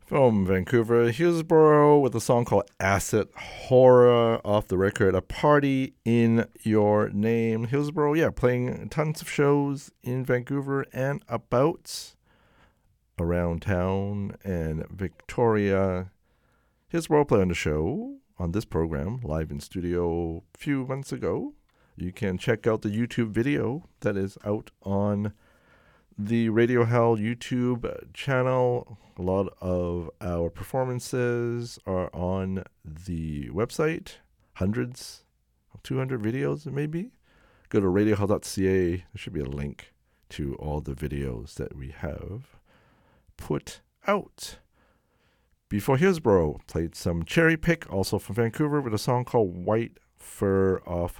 From Vancouver, Hillsborough, with a song called Acid Horror off the record A Party in Your Name. Hillsborough, yeah, playing tons of shows in Vancouver and about around town and Victoria. Hillsborough played on the show on this program live in studio a few months ago. You can check out the YouTube video that is out on the Radio Hell YouTube channel. A lot of our performances are on the website. Hundreds, 200 videos maybe. Go to radiohell.ca. There should be a link to all the videos that we have put out. Before Hillsborough, played some Cherry Pick, also from Vancouver, with a song called White Fur off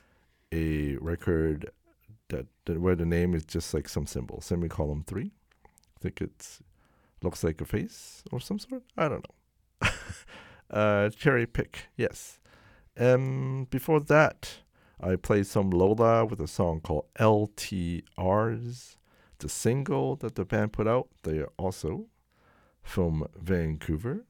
a record that where the name is just like some symbol, semicolon 3. I think it looks like a face or some sort. I don't know. Cherry Pick, yes. Before that, I played some Lola with a song called LTRs. It's a single that the band put out. They are also from Vancouver.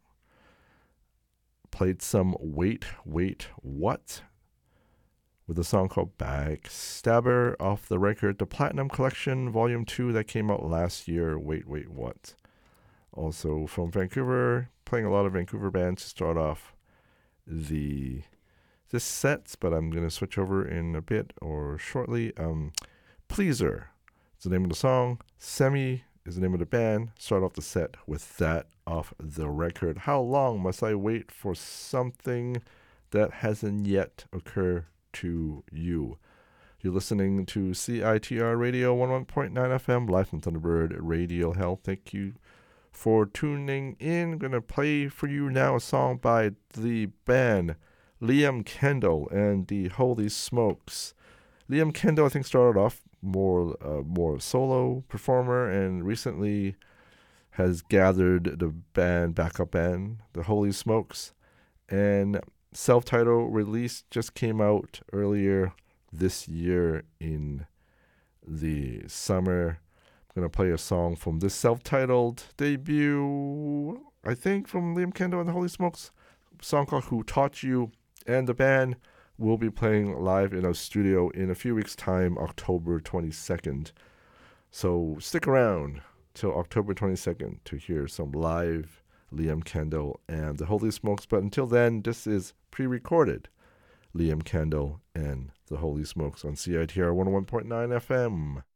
Played some Wait, What? With a song called Backstabber off the record The Platinum Collection Volume 2 that came out last year. Wait, What? Also from Vancouver, playing a lot of Vancouver bands to start off this set, but I'm going to switch over in a bit or shortly. Pleaser is the name of the song. Semi is the name of the band. Start off the set with that off the record. How long must I wait for something that hasn't yet occurred to you? You're listening to CITR Radio 11.9 FM, live from Thunderbird Radio Hell. Thank you for tuning in. I'm going to play for you now a song by the band Liam Kendall and the Holy Smokes. Liam Kendall, I think, started off more solo performer and recently has gathered the backup band, the Holy Smokes, and self-titled release just came out earlier this year in the summer. I'm going to play a song from this self-titled debut, I think, from Liam Kendall and the Holy Smokes, a song called Who Taught You, and the band will be playing live in a studio in a few weeks' time, October 22nd. So stick around till October 22nd to hear some live Liam Kendall and the Holy Smokes. But until then, this is pre-recorded Liam Kendall and the Holy Smokes on CITR 101.9 FM.